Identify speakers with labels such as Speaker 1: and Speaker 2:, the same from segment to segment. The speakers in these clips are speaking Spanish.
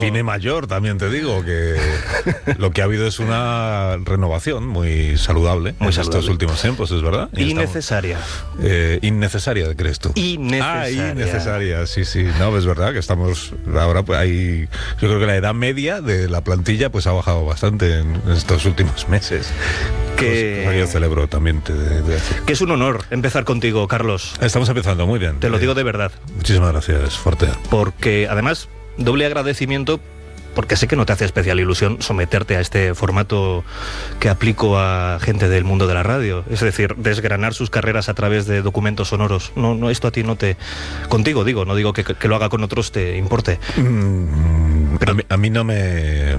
Speaker 1: Pine mayor, también te digo, que lo que ha habido es una renovación muy saludable en estos últimos tiempos, es verdad.
Speaker 2: Innecesaria.
Speaker 1: Innecesaria, ¿crees tú?
Speaker 2: Innecesaria,
Speaker 1: sí. No, es verdad que estamos ahora, pues yo creo que la edad media de la plantilla pues ha bajado bastante en estos últimos meses. Que yo celebro también
Speaker 2: que es un honor empezar contigo, Carlos.
Speaker 1: Estamos empezando muy bien.
Speaker 2: Te lo digo de verdad.
Speaker 1: Muchísimas gracias, Forte.
Speaker 2: Porque además, doble agradecimiento, porque sé que no te hace especial ilusión someterte a este formato que aplico a gente del mundo de la radio, es decir, desgranar sus carreras a través de documentos sonoros. No, esto a ti no te... Contigo digo, no digo que lo haga con otros te importe.
Speaker 1: Pero a mí no me...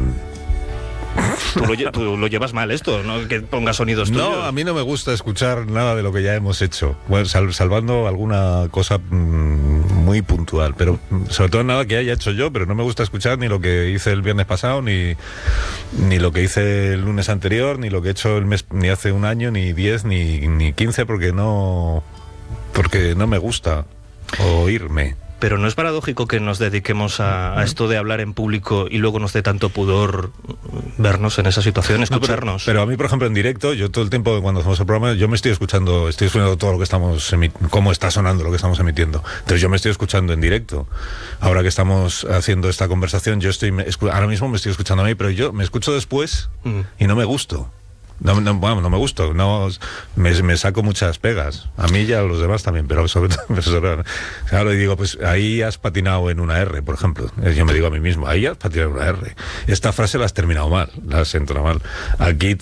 Speaker 2: Tú lo llevas mal esto, ¿no? Que ponga sonidos tuyos.
Speaker 1: No, a mí no me gusta escuchar nada de lo que ya hemos hecho. Bueno, salvando alguna cosa muy puntual, pero sobre todo nada que haya hecho yo, pero no me gusta escuchar ni lo que hice el viernes pasado, ni lo que hice el lunes anterior, ni lo que he hecho el mes, ni hace un año, ni 10, ni 15, porque no me gusta oírme.
Speaker 2: Pero ¿no es paradójico que nos dediquemos a esto de hablar en público y luego nos dé tanto pudor vernos en esa situación, escucharnos?
Speaker 1: No, pero a mí, por ejemplo, en directo, yo todo el tiempo cuando hacemos el programa, yo me estoy escuchando todo lo que estamos cómo está sonando lo que estamos emitiendo. Entonces yo me estoy escuchando en directo. Ahora que estamos haciendo esta conversación, ahora mismo me estoy escuchando a mí, pero yo me escucho después y no me gusto. No me gusta, me saco muchas pegas, a mí y a los demás también, pero sobre todo, claro, y digo, pues ahí has patinado en una R, por ejemplo, yo me digo a mí mismo, ahí has patinado en una R, esta frase la has terminado mal, la has entrado mal, aquí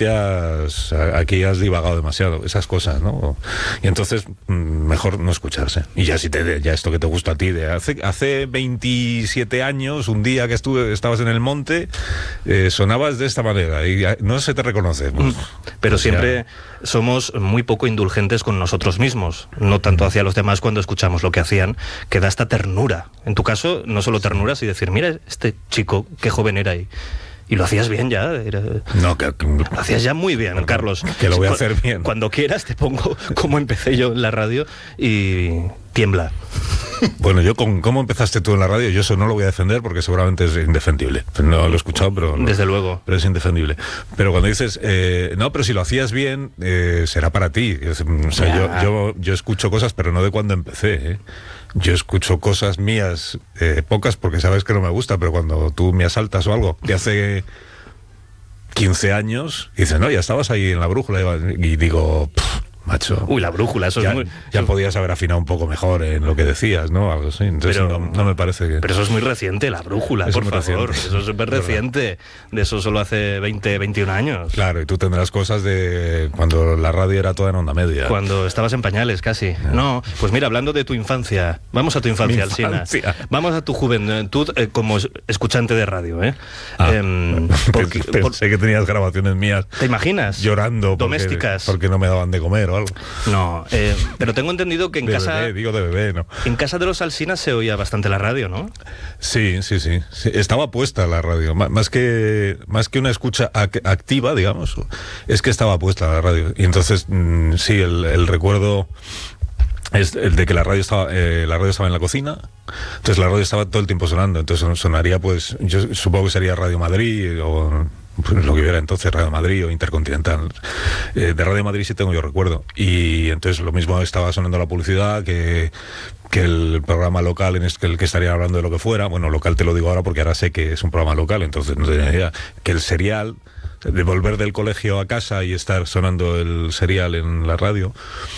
Speaker 1: has divagado demasiado, esas cosas, ¿no? Y entonces, mejor no escucharse, y ya ya esto que te gusta a ti, de hace 27 años, un día que estabas en el monte, sonabas de esta manera, y no se te reconoce, pues,
Speaker 2: pero siempre somos muy poco indulgentes con nosotros mismos, no tanto hacia los demás cuando escuchamos lo que hacían, que da esta ternura. En tu caso, no solo ternura, sino decir, mira, este chico, qué joven era y lo hacías bien ya.
Speaker 1: Lo
Speaker 2: hacías ya muy bien, Carlos.
Speaker 1: Que lo voy a hacer bien.
Speaker 2: Cuando quieras te pongo cómo empecé yo en la radio y tiembla.
Speaker 1: Bueno, ¿cómo empezaste tú en la radio? Yo eso no lo voy a defender porque seguramente es indefendible. No lo he escuchado, pero...
Speaker 2: Desde luego.
Speaker 1: Pero es indefendible. Pero cuando dices, no, pero si lo hacías bien, será para ti. O sea, yo escucho cosas, pero no de cuando empecé, Yo escucho cosas mías, pocas, porque sabes que no me gusta, pero cuando tú me asaltas o algo, de hace 15 años, dices, no, ya estabas ahí en la brújula, y digo... Macho.
Speaker 2: Uy, la brújula, eso es muy...
Speaker 1: Ya podías haber afinado un poco mejor en lo que decías, ¿no? Algo así. Entonces no me parece que...
Speaker 2: Pero eso es muy reciente, la brújula, por favor. Reciente. Eso es súper reciente. De eso solo hace 20, 21 años.
Speaker 1: Claro, y tú tendrás cosas de cuando la radio era toda en onda media.
Speaker 2: Cuando estabas en pañales, casi. No, pues mira, hablando de tu infancia, vamos a tu infancia, Alsina. Vamos a tu juventud como escuchante de radio, ¿eh?
Speaker 1: Pensé que tenías grabaciones mías.
Speaker 2: ¿Te imaginas?
Speaker 1: Llorando.
Speaker 2: Domésticas.
Speaker 1: Porque no me daban de comer o algo.
Speaker 2: No, pero tengo entendido que en casa...
Speaker 1: de bebé, ¿no?
Speaker 2: En casa de los Alsinas se oía bastante la radio, ¿no?
Speaker 1: Sí. Estaba puesta la radio. Más que una escucha activa, digamos, es que estaba puesta la radio. Y entonces, sí, el recuerdo... es el de que la radio estaba en la cocina, entonces la radio estaba todo el tiempo sonando, entonces sonaría, pues, yo supongo que sería Radio Madrid o pues, lo que hubiera entonces, Radio Madrid o Intercontinental. De Radio Madrid sí tengo yo recuerdo, y entonces lo mismo estaba sonando la publicidad que el programa local en el que estaría hablando de lo que fuera. Bueno, local te lo digo ahora porque ahora sé que es un programa local, entonces no tenía idea. Que el serial, de volver del colegio a casa y estar sonando el serial en la radio,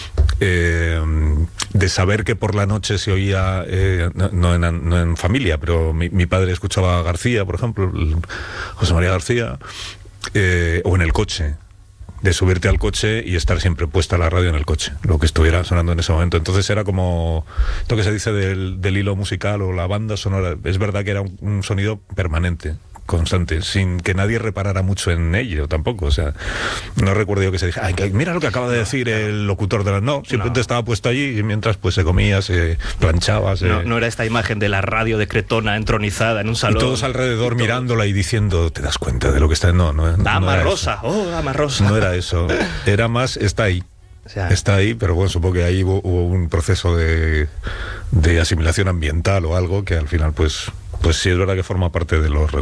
Speaker 1: de saber que por la noche se oía, no en familia, pero mi padre escuchaba a García, por ejemplo, José María García, o en el coche, de subirte al coche y estar siempre puesta la radio en el coche, lo que estuviera sonando en ese momento. Entonces era como esto que se dice del hilo musical o la banda sonora. Es verdad que era un sonido permanente, constante, sin que nadie reparara mucho en ello tampoco. O sea, no recuerdo yo que se dijera, ay, mira lo que acaba de decir el locutor de la... No, simplemente estaba puesto allí y mientras pues se comía, se planchaba.
Speaker 2: No era esta imagen de la radio de Cretona entronizada en un salón.
Speaker 1: Y todos alrededor mirándola y diciendo, ¿te das cuenta de lo que está? No
Speaker 2: Dama Rosa, Dama Rosa.
Speaker 1: No era eso, era más, está ahí. O sea, está ahí, pero bueno, supongo que ahí hubo un proceso de asimilación ambiental o algo que al final pues pues sí es verdad que forma parte de los